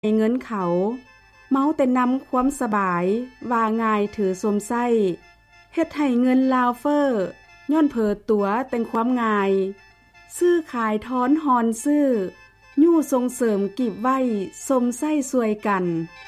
ให้เงินเขาเมาแต่นำความสบายว่าง่ายถือสมไส้เฮ็ดให้เงินลาวเฟอร์ย้อนเผอตัวแต่งความง่ายซื้อขายท้อนฮอนซื้อยู่ส่งเสริมกีบไว้สมไส้สวยกัน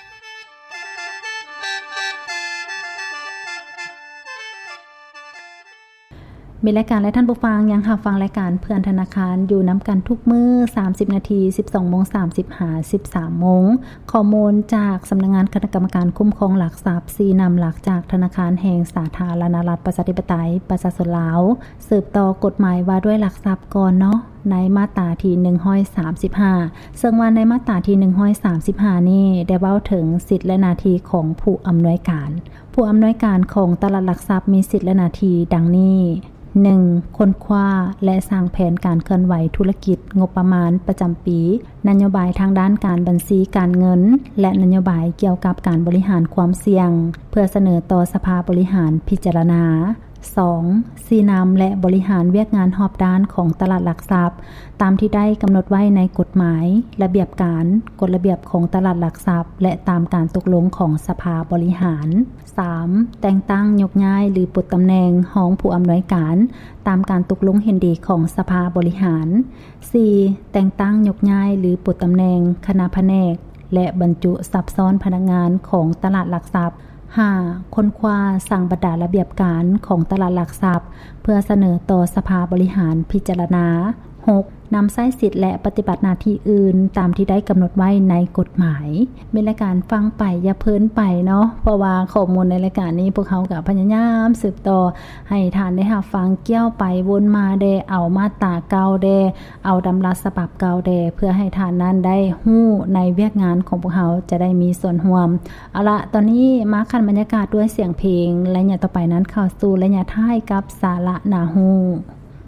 มีรายการและท่านผู้ฟังยังหับฟังรายการเพื่อนธนาคารอยู่น้ำกันทุกมื้อ 30 นาที 12:30 13 โมงข้อมูลจากสำนักงานคณะกรรมการคุ้มครองหลักทรัพย์4นำหลักจากธนาคารแห่งสาธารณรัฐประชาธิปไตยประชาชนลาวสืบต่อกฎหมายว่าด้วยหลักทรัพย์ก่อนเนาะในมาตราที่135ซึ่งว่าในมาตราที่135นี่ได้เว้าถึงสิทธิและหน้าที่ของผู้อำนวยการของตลาดหลักทรัพย์มีสิทธิและหน้าที่ดังนี้1. ค้นคว้าและสร้างแผนการเคลื่อนไหวธุรกิจงบประมาณประจำปีนโยบายทางด้านการบัญชีการเงินและนโยบายเกี่ยวกับการบริหารความเสี่ยงเพื่อเสนอต่อสภาบริหารพิจารณา 2. ชี้นำและบริหารเวียกงานรอบด้านของตลาดหลักทรัพย์ตามที่ได้กำหนดไว้ในกฎหมายระเบียบการกฎระเบียบของตลาดหลักทรัพย์และตามการตกลงของสภาบริหาร 3. แต่งตั้งยกย้ายหรือปลดตำแหน่งของผู้อำนวยการตามการตกลงเห็นดีของสภาบริหาร 4. แต่งตั้งยกย้ายหรือปลดตำแหน่งคณะแผนกและบรรจุซับซ้อนพนักงานของตลาดหลักทรัพย์5. ค้นคว้าสร้างบรรดาระเบียบการของตลาดหลักทรัพย์เพื่อเสนอต่อสภาบริหารพิจารณา 6. นำใช้สิทธิ์และปฏิบัติหน้าที่อื่นตามที่ได้กำหนดไว้ในกฎหมายมีรายการฟังไปอย่าเพิ่นไปเนาะเพราะว่าข้อมูลในรายการนี้พวกเขาก็พยายามสืบต่อให้ทานได้รับฟังเกี่ยวไปวนมาแดเอามาตราเก่าแดเอาดำรัสฉบับเก่าแดเพื่อให้ทานนั้นได้ฮู้ในเวียกงานของพวกเขาจะได้มีส่วนร่วมเอาละตอนนี้มาคันบรรยากาศด้วยเสียงเพลงและอย่าต่อไปนั้นเข้าสู่ระยะท้ายกับสาระน่าฮู้